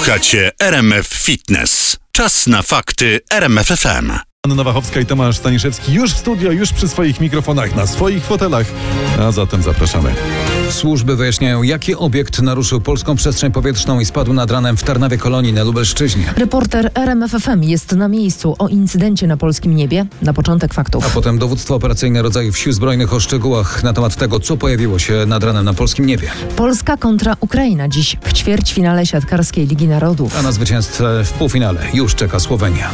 Słuchacie RMF Fitness. Czas na fakty RMF FM. Anna Wachowska i Tomasz Staniszewski już w studio, już przy swoich mikrofonach, na swoich fotelach. A zatem zapraszamy. Służby wyjaśniają, jaki obiekt naruszył polską przestrzeń powietrzną i spadł nad ranem w Tarnawie Kolonii na Lubelszczyźnie. Reporter RMF FM jest na miejscu. O incydencie na polskim niebie. Na początek faktów. A potem dowództwo operacyjne rodzajów sił zbrojnych o szczegółach na temat tego, co pojawiło się nad ranem na polskim niebie. Polska kontra Ukraina dziś w ćwierćfinale siatkarskiej Ligi Narodów. A na zwycięzcę w półfinale już czeka Słowenia.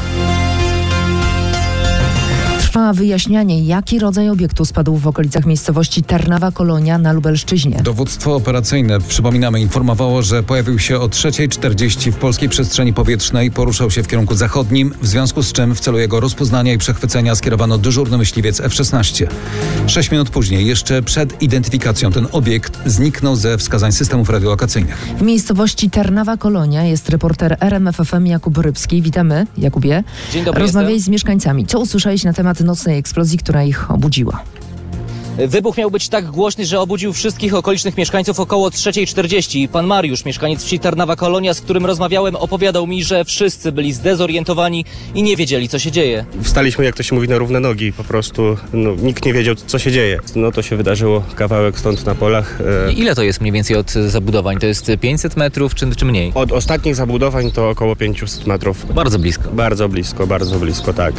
Trwa wyjaśnianie, jaki rodzaj obiektu spadł w okolicach miejscowości Tarnawa Kolonia na Lubelszczyźnie. Dowództwo operacyjne, przypominamy, informowało, że pojawił się o 3:40 w polskiej przestrzeni powietrznej, poruszał się w kierunku zachodnim, w związku z czym w celu jego rozpoznania i przechwycenia skierowano dyżurny myśliwiec F-16. 6 minut później, jeszcze przed identyfikacją, ten obiekt zniknął ze wskazań systemów radiolokacyjnych. W miejscowości Tarnawa Kolonia jest reporter RMF FM Jakub Rybski. Witamy, Jakubie. Dzień dobry. Rozmawiałeś z mieszkańcami. Co usłyszałeś na temat nocnej eksplozji, która ich obudziła? Wybuch miał być tak głośny, że obudził wszystkich okolicznych mieszkańców około 3:40. Pan Mariusz, mieszkaniec wsi Tarnawa Kolonia, z którym rozmawiałem, opowiadał mi, że wszyscy byli zdezorientowani i nie wiedzieli, co się dzieje. Wstaliśmy, jak to się mówi, na równe nogi. Po prostu nikt nie wiedział, co się dzieje. To się wydarzyło kawałek stąd na polach. Ile to jest mniej więcej od zabudowań? To jest 500 metrów czy mniej? Od ostatnich zabudowań to około 500 metrów. Bardzo blisko. Bardzo blisko, tak.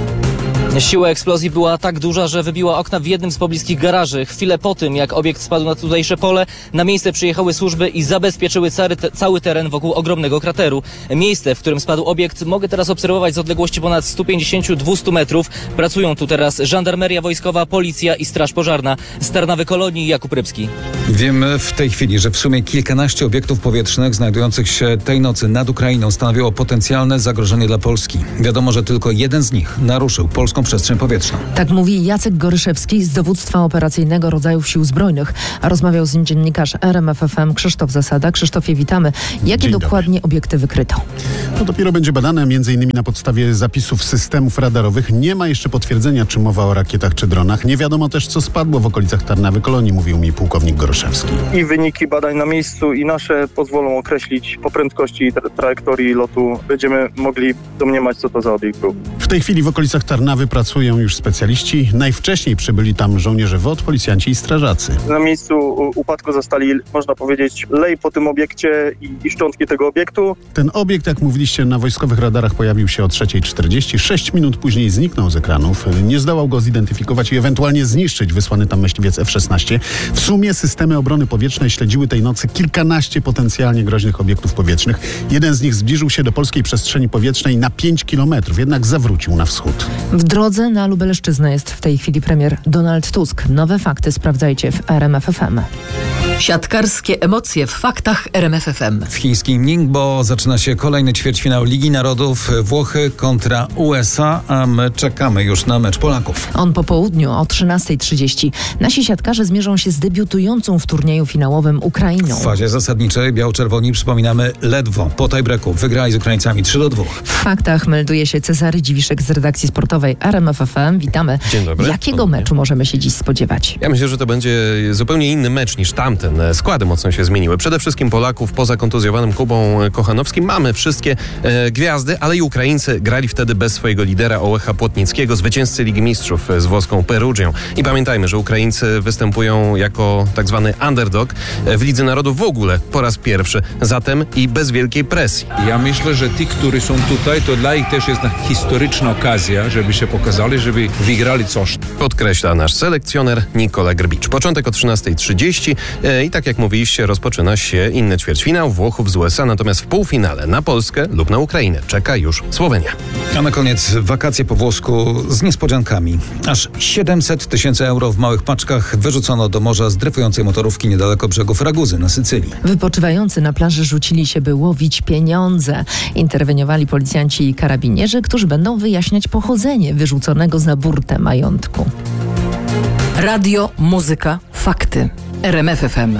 Siła eksplozji była tak duża, że wybiła okna w jednym z pobliskich garaży. Chwilę po tym, jak obiekt spadł na tutejsze pole, na miejsce przyjechały służby i zabezpieczyły cały teren wokół ogromnego krateru. Miejsce, w którym spadł obiekt, mogę teraz obserwować z odległości ponad 150-200 metrów. Pracują tu teraz żandarmeria wojskowa, policja i straż pożarna. Z Tarnawy Kolonii Jakub Rybski. Wiemy w tej chwili, że w sumie kilkanaście obiektów powietrznych znajdujących się tej nocy nad Ukrainą stanowiło potencjalne zagrożenie dla Polski. Wiadomo, że tylko jeden z nich naruszył polską przestrzeń powietrzną. Tak mówi Jacek Goryszewski z dowództwa operacyjnego rodzajów sił zbrojnych, a rozmawiał z nim dziennikarz RMF FM Krzysztof Zasada. Krzysztofie, witamy. Jakie dokładnie obiekty wykryto? To dopiero będzie badane, m.in. na podstawie zapisów systemów radarowych. Nie ma jeszcze potwierdzenia, czy mowa o rakietach czy dronach. Nie wiadomo też, co spadło w okolicach Tarnawy Kolonii, mówił mi pułkownik Goryszewski. I wyniki badań na miejscu i nasze pozwolą określić po prędkości i trajektorii lotu. Będziemy mogli domniemać, co to za obiekt był. W tej chwili w okolicach Tarnawy pracują już specjaliści. Najwcześniej przybyli tam żołnierze WOT, policjanci i strażacy. Na miejscu upadku zostali, można powiedzieć, lej po tym obiekcie i szczątki tego obiektu. Ten obiekt, jak mówiliście, na wojskowych radarach pojawił się o 3:40. 6 minut później zniknął z ekranów. Nie zdołał go zidentyfikować i ewentualnie zniszczyć wysłany tam myśliwiec F-16. W sumie systemy obrony powietrznej śledziły tej nocy kilkanaście potencjalnie groźnych obiektów powietrznych. Jeden z nich zbliżył się do polskiej przestrzeni powietrznej na 5 kilometrów, jednak zawrócił na wschód. W drodze na Lubelszczyznę jest w tej chwili premier Donald Tusk. Nowe fakty sprawdzajcie w RMF FM. Siatkarskie emocje w faktach RMF FM. W chińskim Ningbo zaczyna się kolejny ćwierćfinał Ligi Narodów. Włochy kontra USA, a my czekamy już na mecz Polaków. On po południu o 13:30. Nasi siatkarze zmierzą się z debiutującą w turnieju finałowym Ukrainą. W fazie zasadniczej biało-czerwoni, przypominamy, ledwo po tie-breaku wygrali z Ukraińcami 3-2. W faktach melduje się Cezary Dziwiszek z redakcji sportowej RMF FM. Witamy. Dzień dobry. Jakiego meczu możemy się dziś spodziewać? Ja myślę, że to będzie zupełnie inny mecz niż tamten. Składy mocno się zmieniły. Przede wszystkim Polaków poza kontuzjowanym Kubą Kochanowskim mamy wszystkie gwiazdy, ale i Ukraińcy grali wtedy bez swojego lidera Ołecha Płotnickiego, zwycięzcy Ligi Mistrzów z włoską Perugią. I pamiętajmy, że Ukraińcy występują jako tak zwany underdog w Lidze Narodów w ogóle po raz pierwszy, zatem i bez wielkiej presji. Ja myślę, że ci, którzy są tutaj, to dla nich też jest historyczna okazja, żeby się pokazali, żeby wygrali coś. Podkreśla nasz selekcjoner Nikola Grbicz. Początek o 13:30 i tak jak mówiliście, rozpoczyna się inny ćwierćfinał Włochów z USA, natomiast w półfinale na Polskę lub na Ukrainę czeka już Słowenia. A na koniec wakacje po włosku z niespodziankami. Aż 700 000 euro w małych paczkach wyrzucono do morza z dryfującej motorówki niedaleko brzegów Raguzy na Sycylii. Wypoczywający na plaży rzucili się, by łowić pieniądze. Interweniowali policjanci i karabinierzy, którzy będą wyjaśniać pochodzenie wyrzuconego za burtę majątku. Radio, muzyka, fakty. RMF FM.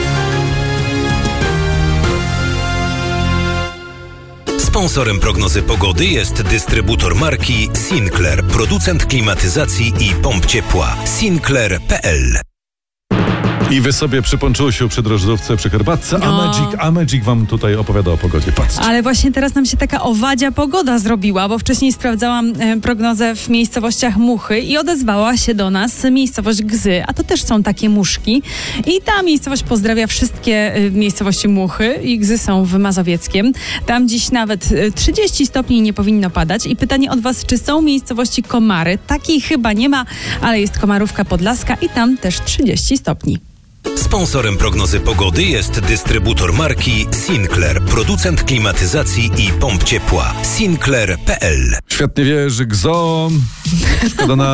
Sponsorem prognozy pogody jest dystrybutor marki Sinclair, producent klimatyzacji i pomp ciepła. Sinclair.pl. I wy sobie przy ponczusiu, przy drożdżówce, przy herbatce, a Magic wam tutaj opowiada o pogodzie. Patrzcie. Ale właśnie teraz nam się taka owadzia pogoda zrobiła, bo wcześniej sprawdzałam prognozę w miejscowościach Muchy i odezwała się do nas miejscowość Gzy, a to też są takie muszki. I ta miejscowość pozdrawia wszystkie miejscowości Muchy i Gzy są w Mazowieckiem. Tam dziś nawet 30 stopni nie powinno padać. I pytanie od was, czy są miejscowości Komary? Takiej chyba nie ma, ale jest Komarówka Podlaska i tam też 30 stopni. Sponsorem prognozy pogody jest dystrybutor marki Sinclair, producent klimatyzacji i pomp ciepła. Sinclair.pl. Świat nie wierzy, Gzom. Szkoda na